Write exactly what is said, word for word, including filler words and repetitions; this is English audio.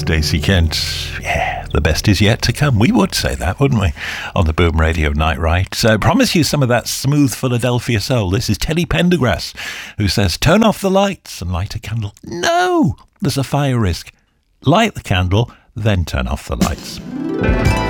Stacey Kent. Yeah, the best is yet to come. We would say that, wouldn't we? On the Boom Radio Night Right. So I promise you some of that smooth Philadelphia soul. This is Teddy Pendergrass, who says, turn off the lights and light a candle. No, there's a fire risk. Light the candle, then turn off the lights.